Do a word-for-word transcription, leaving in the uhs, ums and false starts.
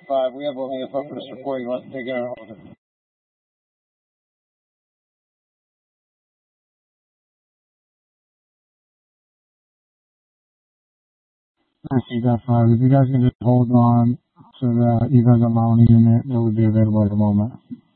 five. We have only a purpose reporting. Let's take care of it. I see that five. If you guys can just hold on to that, you guys are my only unit that would be available at the moment.